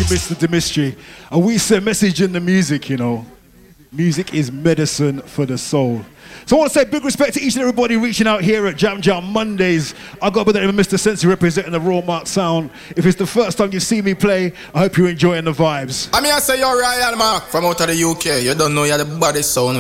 you, Mr. Demistry. And we say message in the music, you know. Music is medicine for the soul. So I want to say big respect to each and everybody reaching out here at Jam Jam Mondays. I got a bit of Mr. Sensi representing the Raw Mark sound. If it's the first time you see me play, I hope you're enjoying the vibes. I say you're Royal Mark from out of the UK. You don't know you're the body sound.